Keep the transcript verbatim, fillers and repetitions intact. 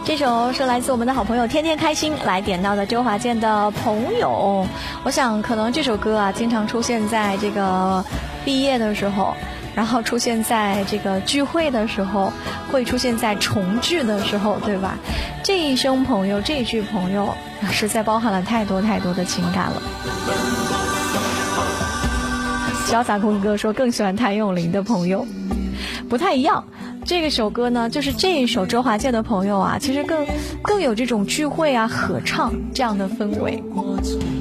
这首是来自我们的好朋友天天开心来点到的周华健的朋友。我想可能这首歌啊经常出现在这个毕业的时候，然后出现在这个聚会的时候，会出现在重聚的时候，对吧？这一声朋友，这一句朋友实在包含了太多太多的情感了。潇洒空哥说更喜欢谭咏麟的朋友，不太一样。这个首歌呢，就是这一首周华健的朋友啊，其实更更有这种聚会啊合唱这样的氛围。